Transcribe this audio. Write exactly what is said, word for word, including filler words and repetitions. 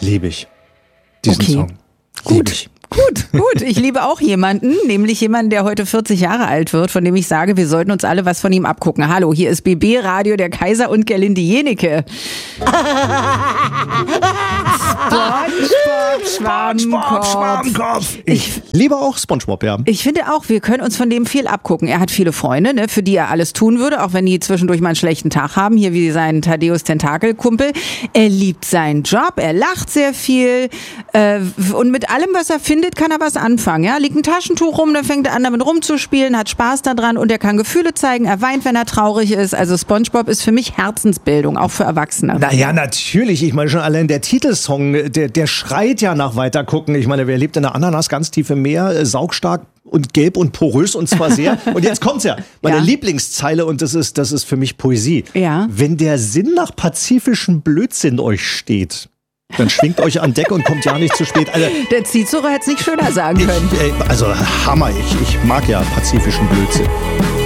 Liebe ich. Diesen Okay. Song. Gut. Liebe ich. Gut, gut. Ich liebe auch jemanden, nämlich jemanden, der heute vierzig Jahre alt wird, von dem ich sage, wir sollten uns alle was von ihm abgucken. Hallo, hier ist B B Radio, der Kaiser und Gerlinde Jenecke. SpongeBob Schwammkopf. Ich liebe auch SpongeBob, ja. Ich finde auch, wir können uns von dem viel abgucken. Er hat viele Freunde, ne, für die er alles tun würde, auch wenn die zwischendurch mal einen schlechten Tag haben, hier wie sein Thaddeus Tentakelkumpel. Er liebt seinen Job, er lacht sehr viel äh, und mit allem, was er findet, kann er was anfangen. Ja? Liegt ein Taschentuch rum, dann fängt er an, damit rumzuspielen, hat Spaß daran und er kann Gefühle zeigen, er weint, wenn er traurig ist. Also SpongeBob ist für mich Herzensbildung, auch für Erwachsene. Naja, natürlich. Ich meine, schon allein der Titelsong, der, der schreit ja nach weitergucken. Ich meine, wer lebt in der Ananas ganz tief im Meer, äh, saugstark und gelb und porös und zwar sehr. Und jetzt kommt's ja. Meine Ja. Lieblingszeile und das ist, das ist für mich Poesie. Ja. Wenn der Sinn nach pazifischem Blödsinn euch steht, dann schwingt euch an Deck und kommt ja nicht zu spät. Also, Der Ziehzucher hätte es nicht schöner sagen ich, können. äh, also Hammer. Ich, ich mag ja pazifischen Blödsinn.